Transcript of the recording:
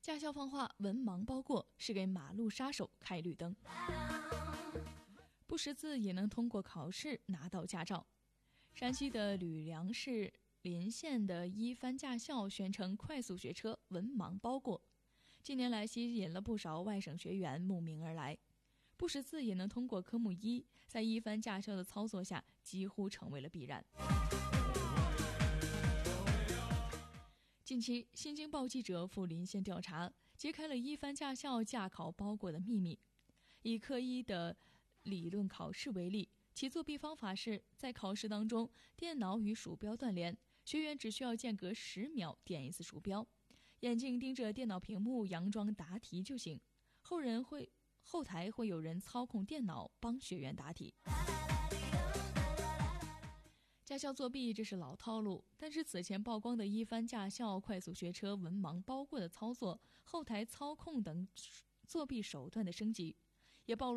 驾校放话文盲包过是给马路杀手开绿灯，不识字也能通过考试拿到驾照。山西的吕梁市临县的一番驾校宣称快速学车文盲包过，近年来吸引了不少外省学员慕名而来。不识字也能通过科目1，在一番驾校的操作下几乎成为了必然。近期新京报记者赴临县调查，揭开了一番驾校驾考包过的秘密。以科1的理论考试为例，其作弊方法是在考试当中电脑与鼠标断联，学员只需要间隔10秒点一次鼠标，眼睛盯着电脑屏幕佯装答题就行，后台会有人操控电脑帮学员答题。驾校作弊这是老套路，但是此前曝光的一番驾校快速学车文盲包过的操作、后台操控等作弊手段的升级，也暴露